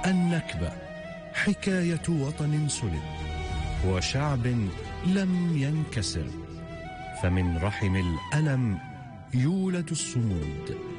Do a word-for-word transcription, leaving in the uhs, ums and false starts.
النكبة حكاية وطن سلب وشعب لم ينكسر، فمن رحم الألم يولد الصمود.